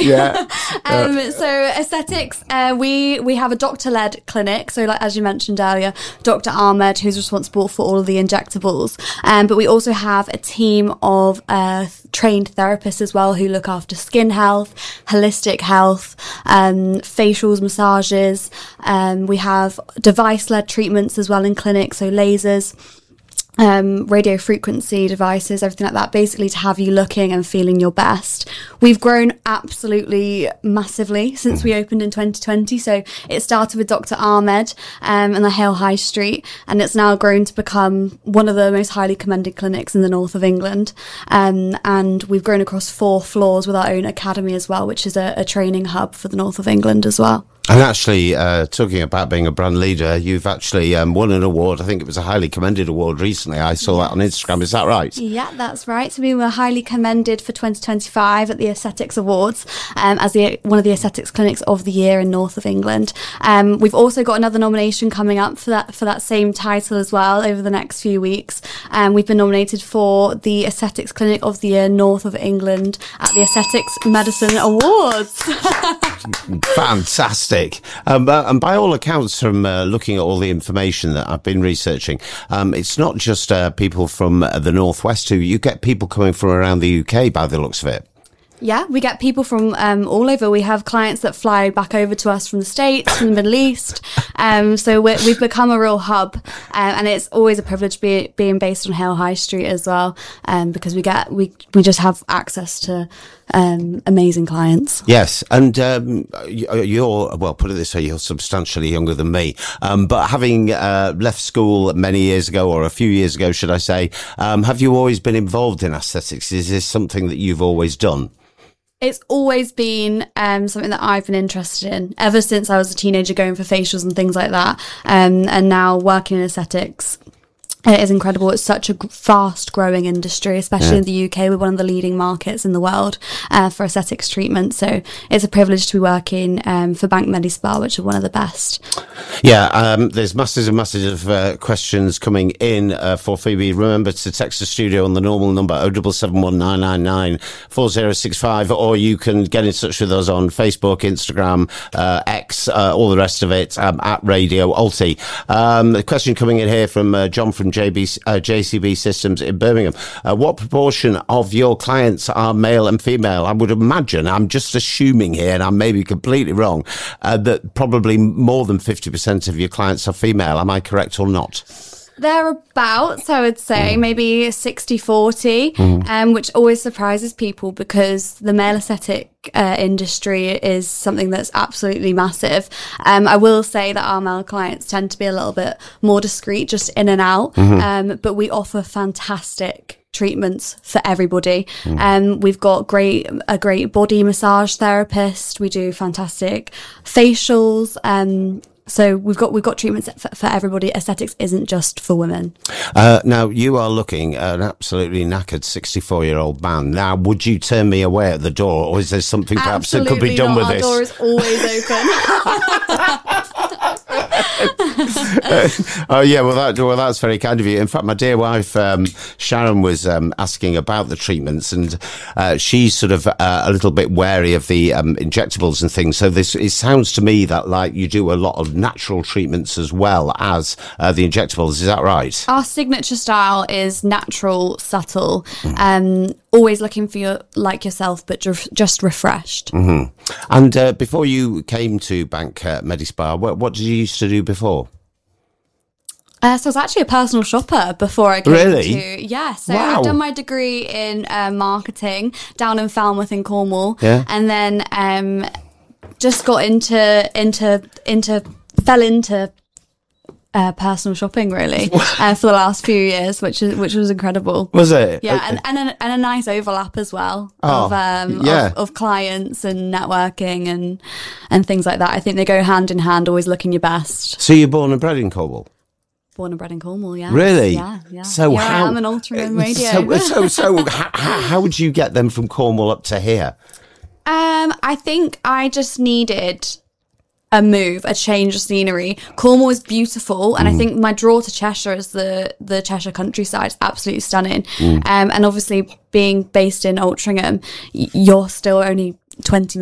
Yeah. So aesthetics, we have a doctor-led clinic. So like, as you mentioned earlier, Dr. Ahmed, who's responsible for all of the injectables. But we also have a team of trained therapists as well who look after skin health, holistic health, facials, massages. We have device-led treatments as well in clinic, so lasers, radio frequency devices, everything like that, basically to have you looking and feeling your best. We've grown absolutely massively since we opened in 2020. So it started with Dr. Ahmed and the Hale High Street, and it's now grown to become one of the most highly commended clinics in the north of England. And we've grown across 4 floors with our own academy as well, which is a training hub for the north of England as well. And actually, talking about being a brand leader, you've actually won an award. I think it was a highly commended award recently. I saw that on Instagram. Is that right? Yeah, that's right. So we were highly commended for 2025 at the Aesthetics Awards as one of the aesthetics clinics of the year in north of England. We've also got another nomination coming up for that same title as well over the next few weeks. We've been nominated for the Aesthetics Clinic of the Year north of England at the Aesthetics Medicine Awards. Fantastic. And by all accounts, from looking at all the information that I've been researching, it's not just people from the Northwest who you get people coming from around the UK by the looks of it. Yeah, we get people from all over. We have clients that fly back over to us from the States, from the Middle East. So we've become a real hub, and it's always a privilege being based on Hale High Street as well, because we just have access to amazing clients. Yes, and you're, well, put it this way, you're substantially younger than me. But having left school many years ago, or a few years ago, should I say, have you always been involved in aesthetics? Is this something that you've always done? It's always been something that I've been interested in ever since I was a teenager, going for facials and things like that. And now working in aesthetics. It is incredible. It's such a fast growing industry, especially in the UK. We're one of the leading markets in the world for aesthetics treatment. So it's a privilege to be working for Bank Medispa, which are one of the best. Yeah, there's masses and masses of questions coming in for Phoebe. Remember to text the studio on the normal number 07719994065, or you can get in touch with us on Facebook, Instagram, X, all the rest of it, at Radio Alti. A question coming in here from John from JCB Systems in Birmingham. What proportion of your clients are male and female? I would imagine, I'm just assuming here, and I may be completely wrong, that probably more than 50% of your clients are female. Am I correct or not? Thereabouts, I would say, maybe 60-40, which always surprises people because the male aesthetic industry is something that's absolutely massive. I will say that our male clients tend to be a little bit more discreet, just in and out, but we offer fantastic treatments for everybody. We've got a great body massage therapist. We do fantastic facials. So we've got treatments for everybody. Aesthetics isn't just for women. Now, you are looking at an absolutely knackered 64-year-old man. Now, would you turn me away at the door, or is there something perhaps that could be done with this? Our door is always open. Oh yeah, well that's very kind of you. In fact, my dear wife Sharon was asking about the treatments, and she's sort of a little bit wary of the injectables and things. So it sounds to me that like you do a lot of natural treatments as well as the injectables. Is that right? Our signature style is natural, subtle. Always looking for yourself, but just refreshed. And before you came to Bank Medispa, what did you used to do before? So I was actually a personal shopper before I came Really? So wow. I've done my degree in marketing down in Falmouth in Cornwall, and then just got fell into personal shopping really for the last few years, which was incredible. Was it? Yeah, and a nice overlap as well of clients and networking and things like that. I think they go hand in hand, always looking your best. So you're born and bred in Cornwall? Born and bred in Cornwall, yeah. Really? Yeah. So here I am an Altrincham radio. So how would you get them from Cornwall up to here? I think I just needed a move, a change of scenery. Cornwall is beautiful, and I think my draw to Cheshire is the Cheshire countryside is absolutely stunning. And obviously being based in Altrincham, you're still only 20